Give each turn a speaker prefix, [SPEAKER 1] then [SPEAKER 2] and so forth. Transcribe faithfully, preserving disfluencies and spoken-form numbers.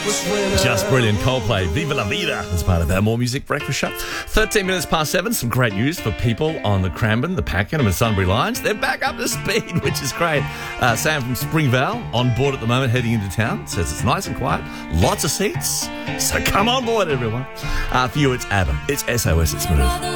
[SPEAKER 1] Just brilliant. Coldplay, Viva La Vida, as part of our More Music Breakfast Show. thirteen minutes past seven, some great news for people on the Cranbourne, the Pakenham and Sunbury lines. They're back up to speed, which is great. Uh, Sam from Springvale on board at the moment, heading into town. Says it's nice and quiet, lots of seats. So come on board, everyone. Uh, for you, it's ABBA. It's S O S, it's Smooth.